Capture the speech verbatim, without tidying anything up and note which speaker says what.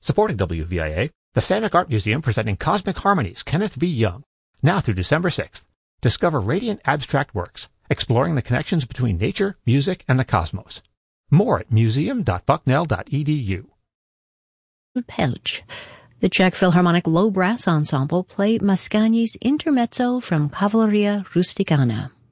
Speaker 1: Supporting W V I A, the Samick Art Museum presenting Cosmic Harmonies, Kenneth V. Young, now through December sixth. Discover radiant abstract works, exploring the connections between nature, music, and the cosmos. More at museum dot bucknell dot e d u.
Speaker 2: Pelch. The Czech Philharmonic Low Brass Ensemble play Mascagni's Intermezzo from Cavalleria Rusticana.